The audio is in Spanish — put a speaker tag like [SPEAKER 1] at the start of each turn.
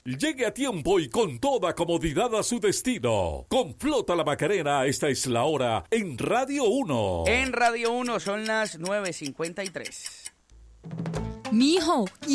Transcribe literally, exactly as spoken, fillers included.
[SPEAKER 1] Llegue a tiempo y con toda comodidad a su destino. Con Flota La Macarena, esta es la hora en Radio uno.
[SPEAKER 2] En Radio uno son las nueve cincuenta y tres.
[SPEAKER 3] Mijo,